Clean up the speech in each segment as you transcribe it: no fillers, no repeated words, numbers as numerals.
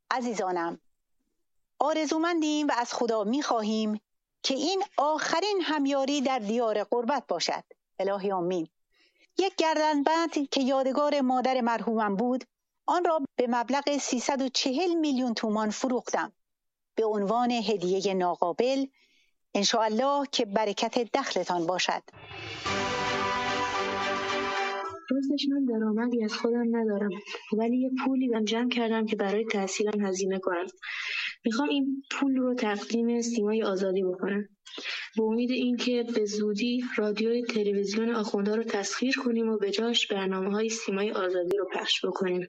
عزیزانم، آرزومندیم و از خدا می‌خواهیم که این آخرین همیاری در دیار غربت باشد. الهی آمین. یک گردنبند که یادگار مادر مرحومم بود، آن را به مبلغ 340 میلیون تومان فروختم به عنوان هدیه ناقابل. انشاءالله که برکت دخلتان باشد. راستش من درآمدی از خودم ندارم، ولی یه پولی جمع کردم که برای تحصیلم هزینه کنم. میخوام این پول رو تقدیم سیمای آزادی بکنم، به امید اینکه به زودی رادیوی تلویزیون آخوندها رو تسخیر کنیم و به جاش برنامه‌های سیمای آزادی رو پخش بکنیم.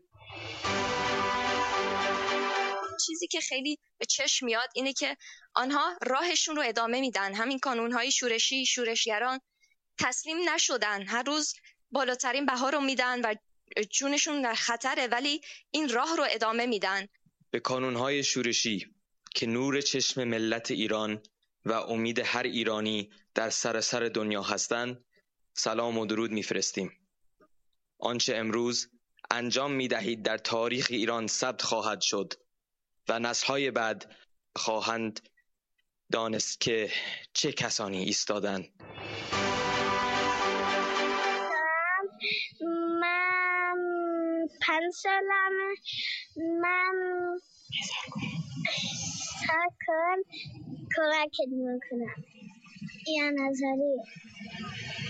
چیزی که خیلی به چشم میاد اینه که آنها راهشون رو ادامه میدن. همین کانونهای شورشی، شورشگران تسلیم نشدن، هر روز بالاترین بها رو میدن و جونشون در خطره، ولی این راه رو ادامه میدن. به کانونهای شورشی که نور چشم ملت ایران و امید هر ایرانی در سراسر دنیا هستند سلام و درود میفرستیم. آنچه امروز انجام میدهید در تاریخ ایران ثبت خواهد شد و نسل‌های بعد خواهند دانست که چه کسانی ایستادند. من 5 سالمه. من کمکت میکنم. یا نظری